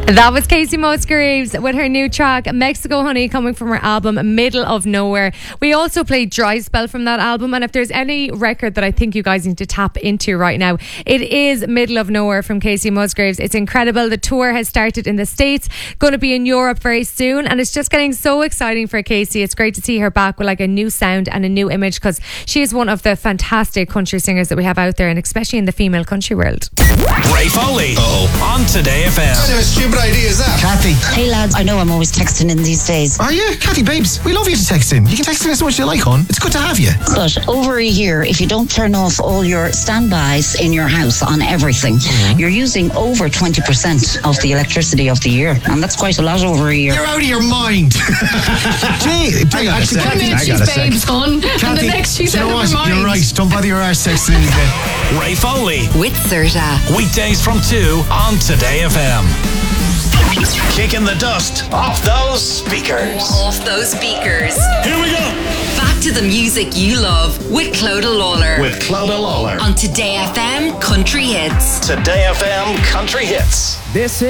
That was Casey Musgraves with her new track Mexico Honey, coming from her album Middle of Nowhere. We also played Dry Spell from that album, and if there's any record that I think you guys need to tap into right now, it is Middle of Nowhere from Casey Musgraves. It's incredible. The tour has started in the States, going to be in Europe very soon, and it's just getting so exciting for Casey. It's great to see her back with like a new sound and a new image, because she is one of the fantastic country singers that we have out there, and especially in the female country world. Ray Foley on Today FM. What kind of a stupid idea is that? Kathy. Hey lads, I know I'm always texting in these days. Are you? Kathy, babes, we love you to text in. You can text in as much as you like, hon. It's good to have you. But over a year, if you don't turn off all your standbys in your house on everything, you're using over 20% of the electricity of the year. And that's quite a lot over a year. You're out of your mind. Gee, actually, One minute she's babes gone, and the next she's out of her mind. You're right. Don't bother your arse texting in again. Ray Foley. With Serta. Weekdays from 2 on Today FM. Kicking the dust off those speakers. Off those speakers. Here we go. Back to the music you love with Clodagh Lawler. With Clodagh Lawler. On Today FM Country Hits. Today FM Country Hits. This